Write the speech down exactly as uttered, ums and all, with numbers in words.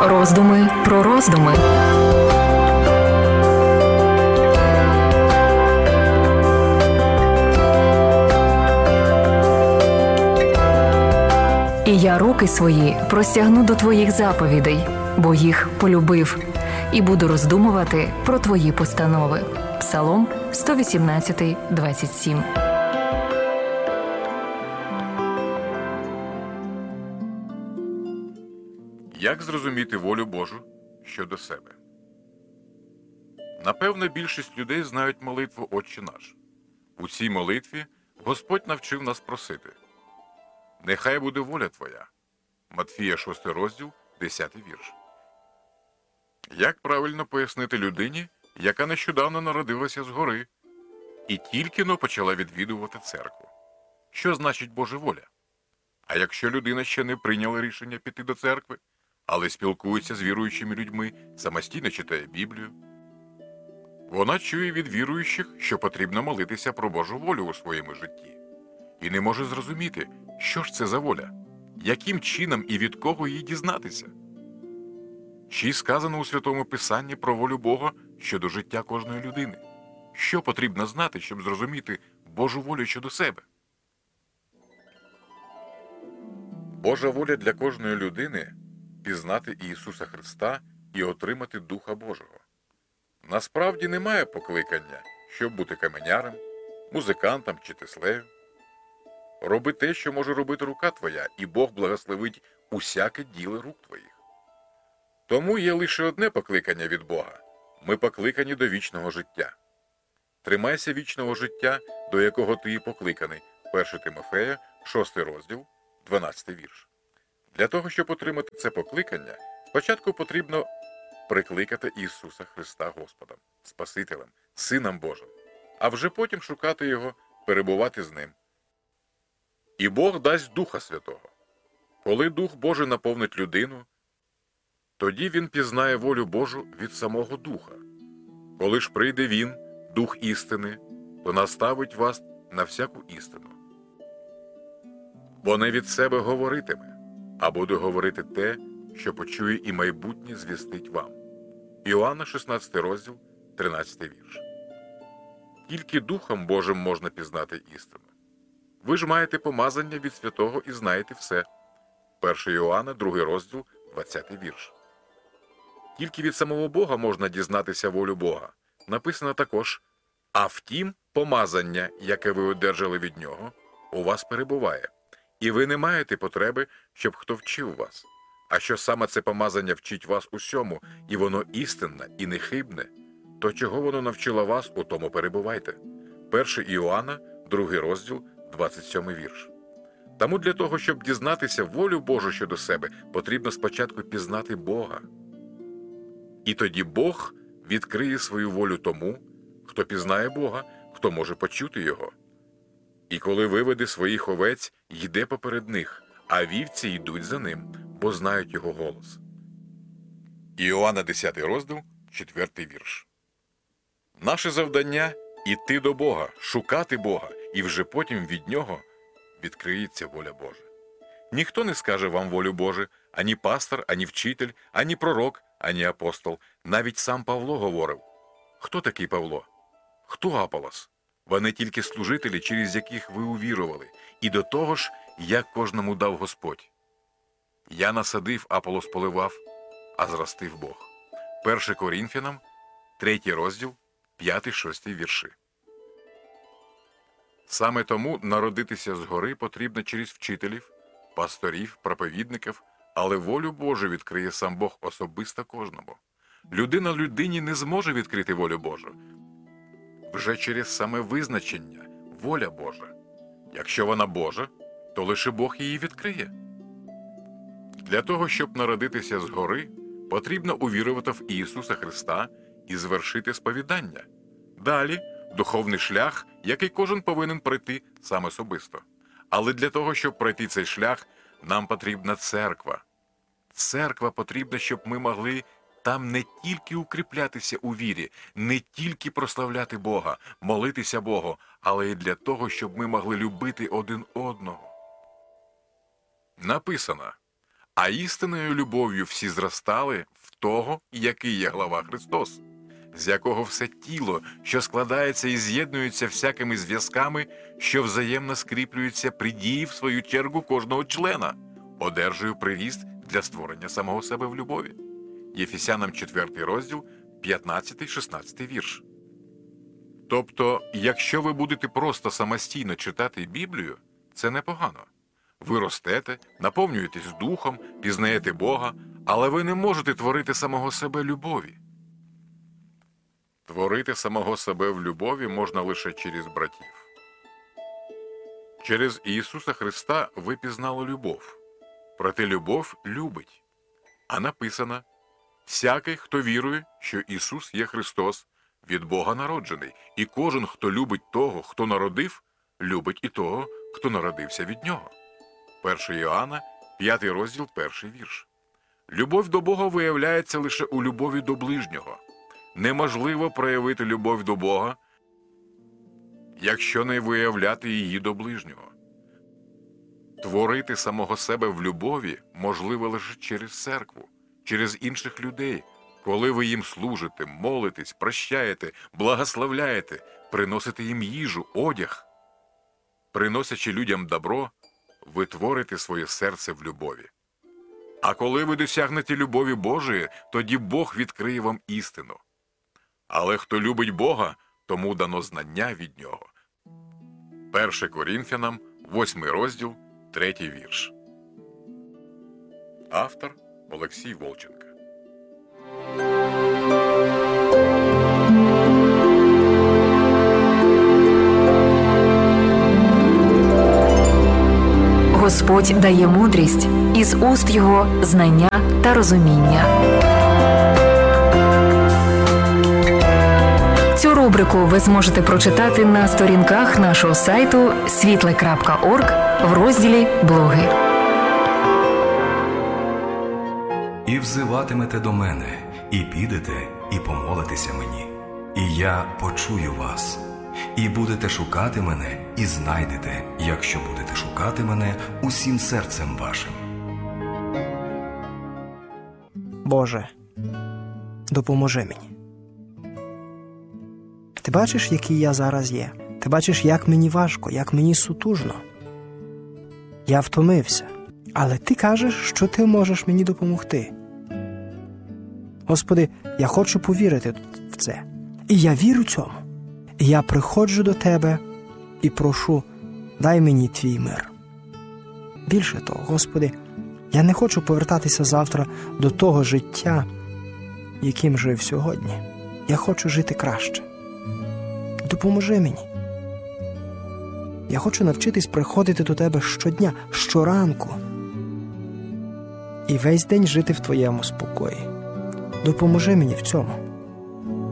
Роздуми про роздуми. І я руки свої простягну до твоїх заповідей, бо їх полюбив, і буду роздумувати про твої постанови. Псалом сто вісімнадцять, двадцять сім. Як зрозуміти волю Божу щодо себе? Напевно, більшість людей знають молитву «Отче наш». У цій молитві Господь навчив нас просити: «Нехай буде воля Твоя». Матфія шостий розділ, десятий вірш. Як правильно пояснити людині, яка нещодавно народилася згори і тільки-но почала відвідувати церкву? Що значить Божа воля? А якщо людина ще не прийняла рішення піти до церкви, але спілкується з віруючими людьми, самостійно читає Біблію? Вона чує від віруючих, що потрібно молитися про Божу волю у своєму житті. І не може зрозуміти, що ж це за воля, яким чином і від кого її дізнатися. Чи сказано у Святому Писанні про волю Бога щодо життя кожної людини? Що потрібно знати, щоб зрозуміти Божу волю щодо себе? Божа воля для кожної людини – пізнати Ісуса Христа і отримати Духа Божого. Насправді немає покликання, щоб бути каменярем, музикантом чи теслею. Роби те, що може робити рука твоя, і Бог благословить усяке діло рук твоїх. Тому є лише одне покликання від Бога – ми покликані до вічного життя. Тримайся вічного життя, до якого ти і покликаний. перше Тимофея, шостий розділ, дванадцятий вірш. Для того, щоб отримати це покликання, спочатку потрібно прикликати Ісуса Христа Господом, Спасителем, Сином Божим, а вже потім шукати Його, перебувати з Ним. І Бог дасть Духа Святого. Коли Дух Божий наповнить людину, тоді він пізнає волю Божу від самого Духа. Коли ж прийде Він, Дух істини, то наставить вас на всяку істину. Бо не від себе говоритиме, а буде говорити те, що почує і майбутнє звістить вам. Іоанна шістнадцятий розділ, тринадцятий вірш. Тільки Духом Божим можна пізнати істину. Ви ж маєте помазання від Святого і знаєте все. перше Іоанна, другий розділ, двадцятий вірш. Тільки від самого Бога можна дізнатися волю Бога. Написано також: «А втім, помазання, яке ви одержали від Нього, у вас перебуває, і ви не маєте потреби, щоб хто вчив вас. А що саме це помазання вчить вас усьому, і воно істинне і нехибне, то чого воно навчило вас, у тому перебувайте». перше Іоанна, другий розділ, двадцять сьомий вірш. Тому для того, щоб дізнатися волю Божу щодо себе, потрібно спочатку пізнати Бога. І тоді Бог відкриє свою волю тому, хто пізнає Бога, хто може почути Його. І коли виведе своїх овець, йде поперед них, а вівці йдуть за ним, бо знають Його голос. Іоанна десятий розділ, четвертий вірш. Наше завдання – іти до Бога, шукати Бога, і вже потім від Нього відкриється воля Божа. Ніхто не скаже вам волю Божу, ані пастор, ані вчитель, ані пророк, ані апостол. Навіть сам Павло говорив. Хто такий Павло? Хто Аполос? Вони тільки служителі, через яких ви увірували, і до того ж, як кожному дав Господь. Я насадив, Аполос поливав, а зростив Бог. перше Корінфянам, третій розділ, п'ятий-шостий вірші. Саме тому народитися згори потрібно через вчителів, пасторів, проповідників, але волю Божу відкриє сам Бог особисто кожному. Людина людині не зможе відкрити волю Божу. Вже через саме визначення – воля Божа. Якщо вона Божа, то лише Бог її відкриє. Для того, щоб народитися згори, потрібно увірувати в Ісуса Христа і звершити сповідання. Далі – духовний шлях, який кожен повинен пройти сам особисто. Але для того, щоб пройти цей шлях, нам потрібна церква. Церква потрібна, щоб ми могли там не тільки укріплятися у вірі, не тільки прославляти Бога, молитися Богу, але й для того, щоб ми могли любити один одного. Написано: А істинною любов'ю всі зростали в того, який є глава Христос, з якого все тіло, що складається і з'єднується всякими зв'язками, що взаємно скріплюються при дії в свою чергу кожного члена, одержує приріст для створення самого себе в любові. Єфесянам четвертий розділ, п'ятнадцятий-шістнадцятий вірш. Тобто, якщо ви будете просто самостійно читати Біблію, це непогано. Ви ростете, наповнюєтесь духом, пізнаєте Бога, але ви не можете творити самого себе любові. Творити самого себе в любові можна лише через братів. Через Ісуса Христа ви пізнали любов. Проте любов любить. А написано: «Всякий, хто вірує, що Ісус є Христос, від Бога народжений, і кожен, хто любить того, хто народив, любить і того, хто народився від Нього». перше Іоанна, п'ятий розділ, перший вірш. Любов до Бога виявляється лише у любові до ближнього. Неможливо проявити любов до Бога, якщо не виявляти її до ближнього. Творити самого себе в любові можливо лише через церкву, через інших людей, коли ви їм служите, молитесь, прощаєте, благословляєте, приносите їм їжу, одяг. Приносячи людям добро, ви творите своє серце в любові. А коли ви досягнете любові Божої, тоді Бог відкриє вам істину. Але хто любить Бога, тому дано знання від Нього. перше Корінфянам, восьмий розділ, третій вірш. Автор Олексій Волченко. Господь дає мудрість, із уст Його знання та розуміння. Цю рубрику ви зможете прочитати на сторінках нашого сайту світле крапка орг в розділі «Блоги». «І взиватимете до мене, і підете, і помолитеся мені, і я почую вас. І будете шукати мене, і знайдете, якщо будете шукати мене усім серцем вашим». Боже, допоможи мені. Ти бачиш, який я зараз є? Ти бачиш, як мені важко, як мені сутужно. Я втомився, але Ти кажеш, що Ти можеш мені допомогти. Господи, я хочу повірити в це. І я вірю цьому. І я приходжу до Тебе і прошу, дай мені Твій мир. Більше того, Господи, я не хочу повертатися завтра до того життя, яким жив сьогодні. Я хочу жити краще. Допоможи мені. Я хочу навчитись приходити до Тебе щодня, щоранку. І весь день жити в Твоєму спокої. Допоможи мені в цьому.